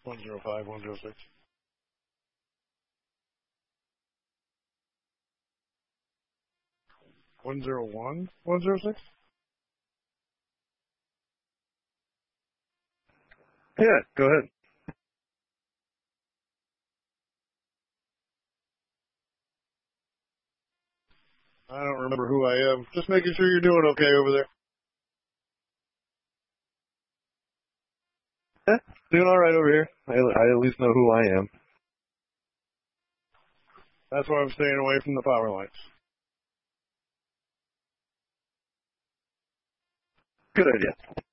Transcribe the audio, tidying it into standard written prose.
105, 106. One zero one, 106? Yeah, go ahead. I don't remember who I am. Just making sure you're doing okay over there. Yeah, doing all right over here. I at least know who I am. That's why I'm staying away from the power lines. Good idea.